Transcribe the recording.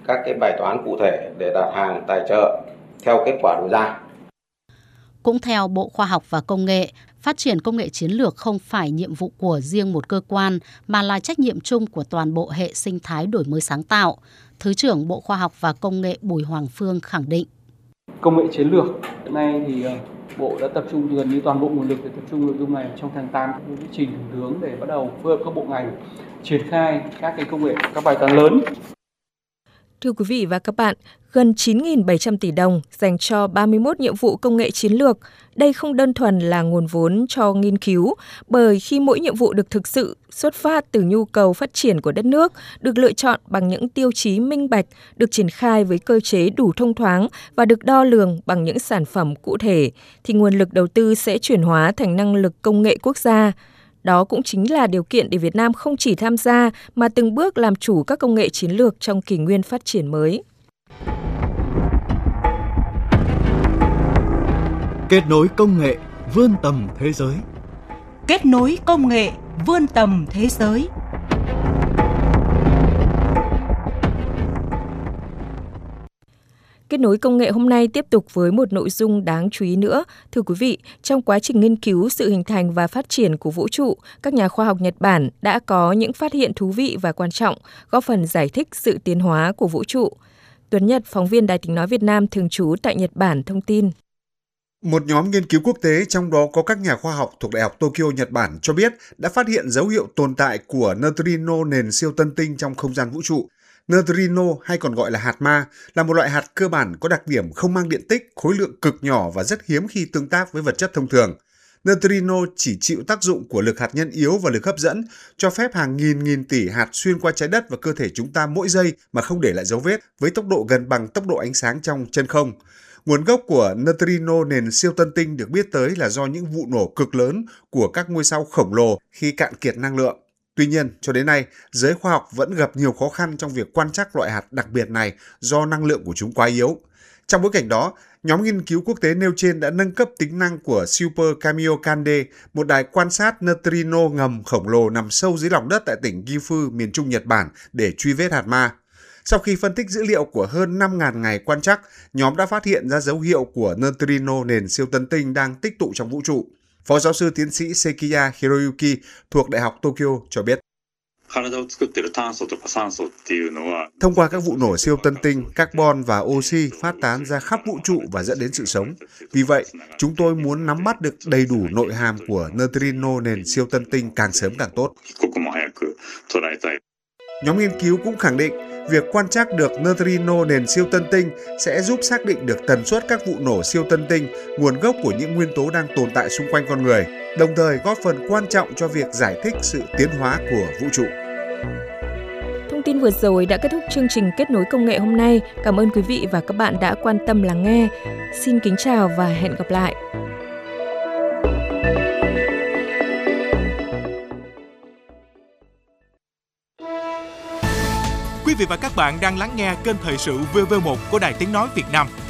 các cái bài toán cụ thể để đặt hàng tài trợ theo kết quả đầu ra. Cũng theo Bộ Khoa học và Công nghệ, phát triển công nghệ chiến lược không phải nhiệm vụ của riêng một cơ quan mà là trách nhiệm chung của toàn bộ hệ sinh thái đổi mới sáng tạo. Thứ trưởng Bộ Khoa học và Công nghệ Bùi Hoàng Phương khẳng định. Công nghệ chiến lược hiện nay thì Bộ đã tập trung gần như toàn bộ nguồn lực để tập trung nội dung này trong tháng 8 với trình Thủ tướng để bắt đầu phối hợp các bộ ngành triển khai các cái công nghệ, các bài toán lớn. Thưa quý vị và các bạn, gần 9.700 tỷ đồng dành cho 31 nhiệm vụ công nghệ chiến lược. Đây không đơn thuần là nguồn vốn cho nghiên cứu, bởi khi mỗi nhiệm vụ được thực sự xuất phát từ nhu cầu phát triển của đất nước, được lựa chọn bằng những tiêu chí minh bạch, được triển khai với cơ chế đủ thông thoáng và được đo lường bằng những sản phẩm cụ thể, thì nguồn lực đầu tư sẽ chuyển hóa thành năng lực công nghệ quốc gia. Đó cũng chính là điều kiện để Việt Nam không chỉ tham gia mà từng bước làm chủ các công nghệ chiến lược trong kỷ nguyên phát triển mới. Kết nối công nghệ vươn tầm thế giới. Kết nối công nghệ vươn tầm thế giới. Kết nối công nghệ hôm nay tiếp tục với một nội dung đáng chú ý nữa. Thưa quý vị, trong quá trình nghiên cứu sự hình thành và phát triển của vũ trụ, các nhà khoa học Nhật Bản đã có những phát hiện thú vị và quan trọng, góp phần giải thích sự tiến hóa của vũ trụ. Tuấn Nhật, phóng viên Đài Tiếng nói Việt Nam thường trú tại Nhật Bản thông tin. Một nhóm nghiên cứu quốc tế, trong đó có các nhà khoa học thuộc Đại học Tokyo, Nhật Bản cho biết đã phát hiện dấu hiệu tồn tại của neutrino nền siêu tân tinh trong không gian vũ trụ. Neutrino hay còn gọi là hạt ma là một loại hạt cơ bản có đặc điểm không mang điện tích, khối lượng cực nhỏ và rất hiếm khi tương tác với vật chất thông thường. Neutrino chỉ chịu tác dụng của lực hạt nhân yếu và lực hấp dẫn, cho phép hàng nghìn tỷ hạt xuyên qua trái đất và cơ thể chúng ta mỗi giây mà không để lại dấu vết, với tốc độ gần bằng tốc độ ánh sáng trong chân không. Nguồn gốc của neutrino nền siêu tân tinh được biết tới là do những vụ nổ cực lớn của các ngôi sao khổng lồ khi cạn kiệt năng lượng. Tuy nhiên, cho đến nay, giới khoa học vẫn gặp nhiều khó khăn trong việc quan trắc loại hạt đặc biệt này do năng lượng của chúng quá yếu. Trong bối cảnh đó, nhóm nghiên cứu quốc tế nêu trên đã nâng cấp tính năng của Super Kamiokande, một đài quan sát neutrino ngầm khổng lồ nằm sâu dưới lòng đất tại tỉnh Gifu, miền Trung Nhật Bản để truy vết hạt ma. Sau khi phân tích dữ liệu của hơn 5.000 ngày quan trắc, nhóm đã phát hiện ra dấu hiệu của neutrino nền siêu tân tinh đang tích tụ trong vũ trụ. Phó giáo sư tiến sĩ Sekiya Hiroyuki thuộc Đại học Tokyo cho biết. Thông qua các vụ nổ siêu tân tinh, carbon và oxy phát tán ra khắp vũ trụ và dẫn đến sự sống. Vì vậy, chúng tôi muốn nắm bắt được đầy đủ nội hàm của neutrino nền siêu tân tinh càng sớm càng tốt. Nhóm nghiên cứu cũng khẳng định việc quan trắc được neutrino nền siêu tân tinh sẽ giúp xác định được tần suất các vụ nổ siêu tân tinh, nguồn gốc của những nguyên tố đang tồn tại xung quanh con người, đồng thời góp phần quan trọng cho việc giải thích sự tiến hóa của vũ trụ. Thông tin vừa rồi đã kết thúc chương trình Kết nối công nghệ hôm nay. Cảm ơn quý vị và các bạn đã quan tâm lắng nghe. Xin kính chào và hẹn gặp lại. Quý vị và các bạn đang lắng nghe kênh thời sự VV1 của Đài Tiếng nói Việt Nam.